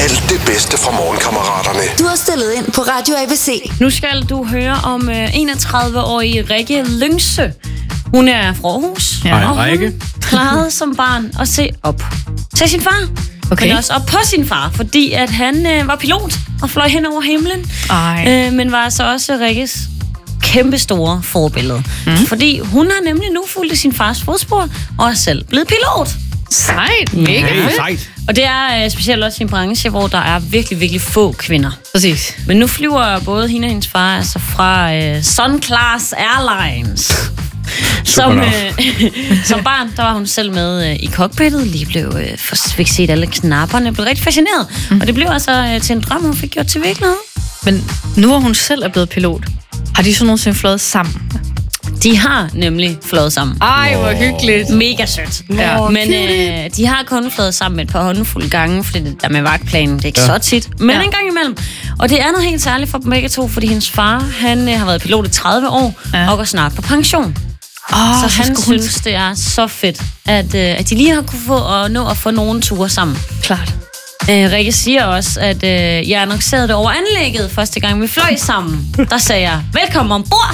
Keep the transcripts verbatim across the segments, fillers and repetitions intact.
Alt det bedste fra Morgenkammeraterne. Du har stillet ind på Radio A B C. Nu skal du høre om øh, enogtredive-årige Rikke Lyngse. Hun er fra Aarhus, Ja. og Rikke. hun plejede som barn at se op til sin far. Okay. Men også op på sin far, fordi at han øh, var pilot og fløj hen over himlen. Ej. Øh, men var så også Rikkes kæmpe store forbillede. Mm. Fordi hun har nemlig nu fulgt i sin fars fodspor og er selv blevet pilot. Sejt. Mega Hey, fedt. sejt. Og det er øh, specielt også i en branche, hvor der er virkelig, virkelig få kvinder. Præcis. Men nu flyver både hende og hendes far altså fra øh, Sun Class Airlines. Som, nok. øh, som barn, der var hun selv med øh, i cockpittet, lige blev øh, for, fik set alle knapperne, blev rigtig fascineret. Mm. Og det blev altså øh, til en drøm, hun fik gjort til virkelighed. Men nu hvor hun selv er blevet pilot, har de så nogensinde fløjet sammen? De har nemlig flået sammen. Ej, hvor hyggeligt. Mega sødt. Ja. Men øh, de har kun flået sammen et par håndfulde gange, fordi det der med vagtplanen, det er ikke Ja. så tit. Men Ja. en gang imellem. Og det er noget helt særligt for dem begge to, fordi hendes far, han øh, har været pilot i tredive år, Ja. og går snart på pension. Oh, Så han synes, det er så fedt, at, øh, at de lige har kunne få at nå at få nogle ture sammen. Klart. Øh, Rikke siger også, at øh, jeg annoncerede det over anlægget første gang, vi fløj sammen. Der sagde jeg, velkommen ombord.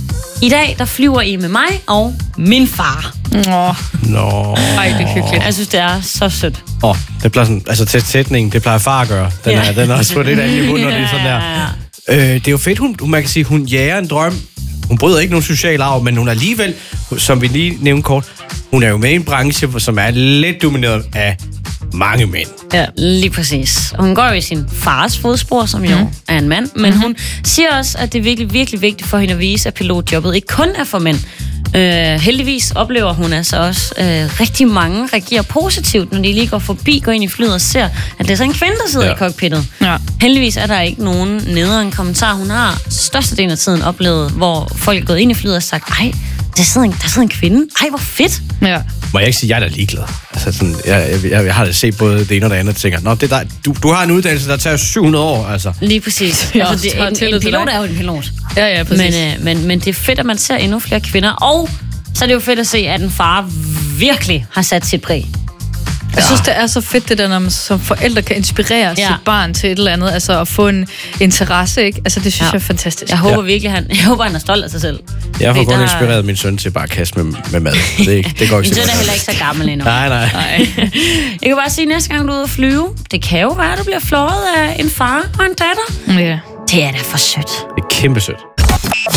I dag, der flyver I med mig og min far. Åh, Nå. ej, det er hyggeligt. Jeg synes, det er så sødt. Åh, oh, det bliver sådan, altså til sætningen, det plejer far at gøre. Den, Ja. er, den er også på lidt andet niveau, når det er sådan der. Ja, ja, Øh, det er jo fedt, hun, man kan sige, hun jager en drøm. Hun bryder ikke nogen social arv, men hun er alligevel, som vi lige nævnte kort, hun er jo med i en branche, som er lidt domineret af mange mænd. Ja, lige præcis. Hun går jo i sin fars fodspor, som jo mm. er en mand, men hun siger også, at det er virkelig, virkelig vigtigt for hende at vise, at pilotjobbet ikke kun er for mænd. Øh, heldigvis oplever hun altså også øh, rigtig mange reagerer positivt, når de lige går forbi, går ind i flyet og ser, at det er så en kvinde, der sidder Ja. i cockpittet. Ja. Heldigvis er der ikke nogen nederen kommentar. Hun har størstedelen af tiden oplevet, hvor folk er gået ind i flyet og sagt, ej, der sidder en, der sidder en kvinde. Ej, hvor fedt. Ja. Må jeg ikke sige, at jeg er da ligeglad. Altså sådan, jeg, jeg, jeg, jeg har da set både det ene og det andet, og tænker, nå, det der, du, du har en uddannelse, der tager syv hundrede år, altså. Lige præcis. Ja, altså, det, har en, tillid en til pilot dig. er jo en pilot. Ja, ja, præcis. Men, øh, men, men det er fedt, at man ser endnu flere kvinder. Og så er det jo fedt at se, at en far virkelig har sat sit præg. Jeg synes, det er så fedt, det der, når man som forældre kan inspirere Ja. sit barn til et eller andet, altså at få en interesse, ikke? Altså, det synes Ja. jeg er fantastisk. Jeg håber virkelig, han, jeg håber, han er stolt af sig selv. Jeg har Fordi kun der- inspireret min søn til bare at kaste med, med mad. Det, er ikke- det går ikke Min så søn er godt. heller ikke så gammel endnu. Nej, nej. Nej. Jeg kan bare sige, at næste gang du er ude at flyve, det kan jo være, at du bliver fløjet af en far og en datter. Ja. Det er da for sødt. Det er kæmpe sødt.